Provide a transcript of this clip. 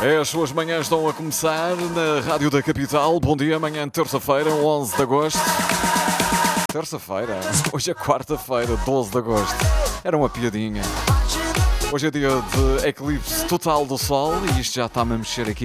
As suas manhãs estão a começar na Rádio da Capital. Bom dia, amanhã terça-feira, 11 de agosto. Terça-feira? Hoje é quarta-feira, 12 de agosto. Era uma piadinha. Hoje é dia de eclipse total do Sol e isto já está-me a mexer aqui